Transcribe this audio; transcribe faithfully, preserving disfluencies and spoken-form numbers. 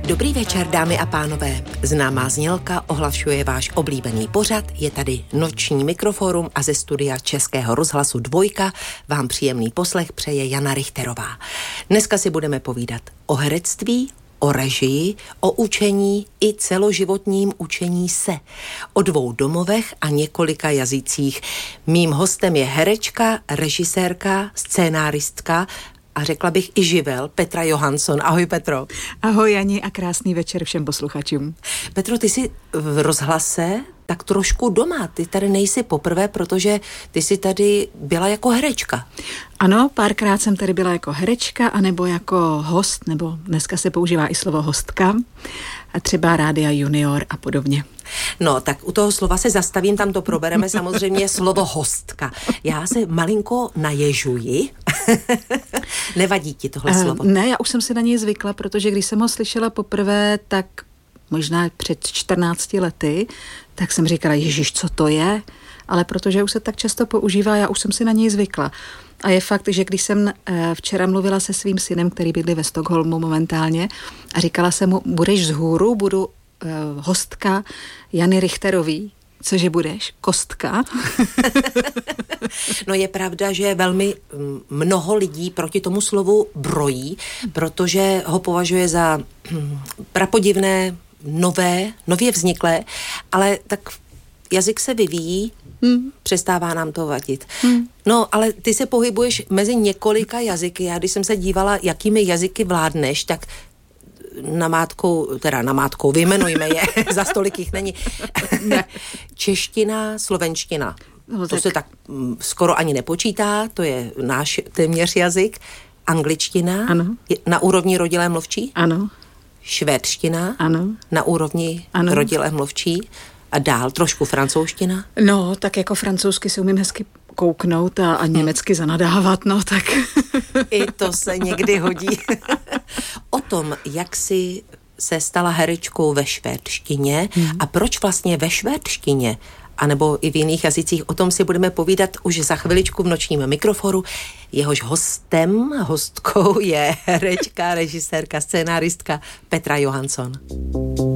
Dobrý večer, dámy a pánové. Známá znělka ohlašuje váš oblíbený pořad. Je tady noční mikroforum a ze studia Českého rozhlasu Dvojka vám příjemný poslech přeje Jana Richterová. Dneska si budeme povídat o herectví, o režii, o učení i celoživotním učení se, o dvou domovech a několika jazycích. Mým hostem je herečka, režisérka, scénáristka a řekla bych i živel Petra Johansson. Ahoj, Petro. Ahoj, Jani, a krásný večer všem posluchačům. Petro, ty jsi v rozhlase tak trošku doma. Ty tady nejsi poprvé, protože ty jsi tady byla jako herečka. Ano, párkrát jsem tady byla jako herečka, anebo jako host, nebo dneska se používá i slovo hostka, a třeba Rádia Junior a podobně. No, tak u toho slova se zastavím, tam to probereme samozřejmě slovo hostka. Já se malinko naježuji. Nevadí ti tohle uh, slovo? Ne, já už jsem si na něj zvykla, protože když jsem ho slyšela poprvé, tak možná před čtrnácti lety, tak jsem říkala, ježiš, co to je? Ale protože už se tak často používá, já už jsem si na něj zvykla. A je fakt, že když jsem včera mluvila se svým synem, který bydlí ve Stockholmu momentálně, a říkala jsem mu, budeš vzhůru, budu uh, hostka Jany Richterový. Cože budeš? Kostka? No je pravda, že velmi mnoho lidí proti tomu slovu brojí, protože ho považuje za prapodivné, nové, nově vzniklé, ale tak jazyk se vyvíjí, hmm. přestává nám to vadit. Hmm. No, ale ty se pohybuješ mezi několika jazyky. Já když jsem se dívala, jakými jazyky vládneš, tak namátkou, teda namátkou, vyjmenujme je, za stolik jich není. Ne. Čeština, slovenština. No, to tak. se tak m, skoro ani nepočítá, to je náš téměř jazyk. Angličtina, ano. Je na úrovni rodilé mluvčí. Ano. Švédština, ano. Na úrovni ano. rodilé mluvčí. A dál trošku francouzština. No, tak jako francouzsky se umím hezky kouknout a, a německy zanadávat, no tak. I to se někdy hodí. O tom, jak jsi se stala herečkou ve švédštině hmm. a proč vlastně ve švédštině, anebo i v jiných jazycích, o tom si budeme povídat už za chviličku v nočním mikroforu. Jehož hostem, hostkou je herečka, režisérka, scénáristka Petra Johansson.